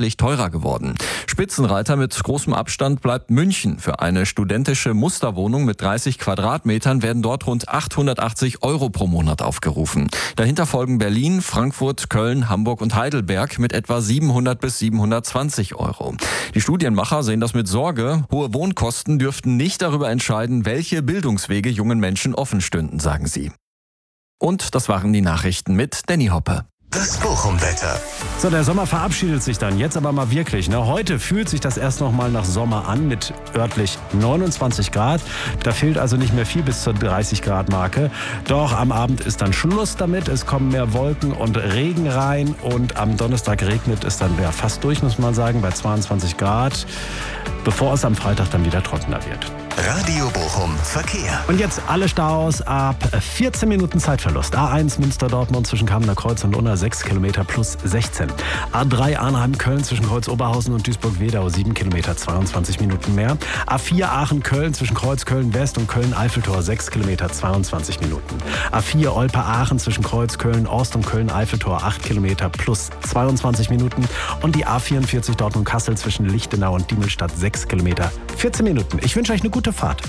deutlich teurer geworden. Spitzenreiter mit großem Abstand bleibt München. Für eine studentische Musterwohnung mit 30 Quadratmetern werden dort rund 880 Euro pro Monat aufgerufen. Dahinter folgen Berlin, Frankfurt, Köln, Hamburg und Heidelberg mit etwa 700 bis 720 Euro. Die Studienmacher sehen das mit Sorge. Hohe Wohnkosten dürften nicht darüber entscheiden, welche Bildungswege jungen Menschen offen stünden, sagen sie. Und das waren die Nachrichten mit Danny Hoppe. Das Bochum-Wetter. So, der Sommer verabschiedet sich dann. Jetzt aber mal wirklich. Heute fühlt sich das erst noch mal nach Sommer an mit örtlich 29 Grad. Da fehlt also nicht mehr viel bis zur 30-Grad-Marke. Doch am Abend ist dann Schluss damit. Es kommen mehr Wolken und Regen rein. Und am Donnerstag regnet es dann fast durch, muss man sagen, bei 22 Grad. Bevor es am Freitag dann wieder trockener wird. Radio Bochum Verkehr. Und jetzt alle Staus ab 14 Minuten Zeitverlust. A1 Münster-Dortmund zwischen Kamener Kreuz und Unna 6 Kilometer plus 16. A3 Arnheim-Köln zwischen Kreuz-Oberhausen und Duisburg-Wedau 7 Kilometer 22 Minuten mehr. A4 Aachen-Köln zwischen Kreuz-Köln-West und Köln-Eiffeltor 6 Kilometer 22 Minuten. A4 Olpe-Aachen zwischen Kreuz-Köln-Ost und Köln-Eiffeltor 8 Kilometer plus 22 Minuten. Und die A44 Dortmund-Kassel zwischen Lichtenau und Diemelstadt 6 Kilometer 14 Minuten. Ich wünsche euch eine gute Fahrt.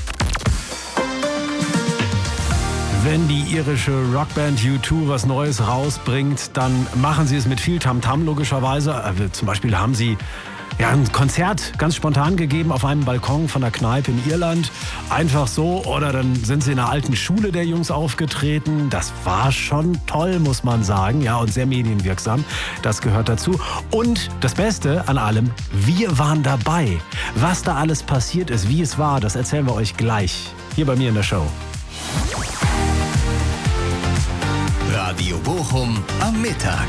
Wenn die irische Rockband U2 was Neues rausbringt, dann machen sie es mit viel Tamtam logischerweise. Zum Beispiel haben sie ein Konzert ganz spontan gegeben auf einem Balkon von einer Kneipe in Irland. Einfach so. Oder dann sind sie in einer alten Schule der Jungs aufgetreten. Das war schon toll, muss man sagen. Ja, und sehr medienwirksam. Das gehört dazu. Und das Beste an allem, wir waren dabei. Was da alles passiert ist, wie es war, das erzählen wir euch gleich. Hier bei mir in der Show. Radio Bochum am Mittag.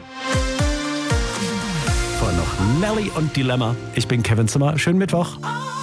Vorher noch Nelly und Dilemma. Ich bin Kevin Zimmer. Schönen Mittwoch.